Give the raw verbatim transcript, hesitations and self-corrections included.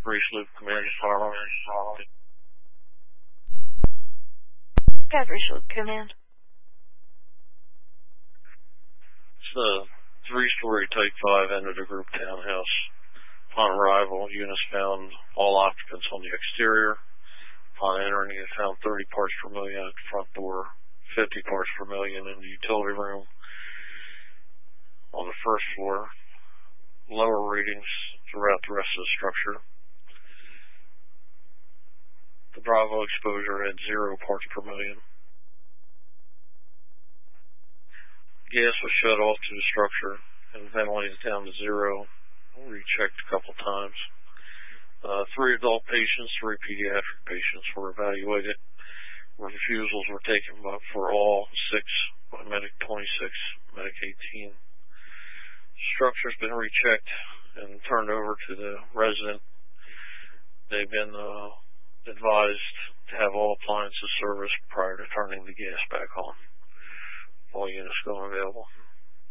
Reese Loop Command Department. Got Reese Loop Command. It's a three-story Type five end of the group townhouse. Upon arrival, units found all occupants on the exterior. Upon entering, it found thirty parts per million at the front door, fifty parts per million in the utility room. On the first floor, lower readings throughout the rest of the structure. The Bravo exposure had zero parts per million. Gas was shut off to the structure and ventilated down to zero. Rechecked a couple times. Uh, three adult patients, three pediatric patients were evaluated. Refusals were taken for all six by Medic twenty-six, Medic eighteen. Structure's been rechecked and turned over to the resident. They've been uh, advised to have all appliances serviced prior to turning the gas back on. All units going available.